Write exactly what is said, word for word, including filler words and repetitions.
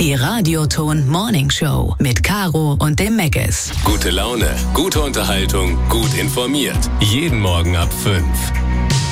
Die Radioton Morning Show mit Caro und dem Meckes. Gute Laune, gute Unterhaltung, gut informiert. Jeden Morgen ab fünf.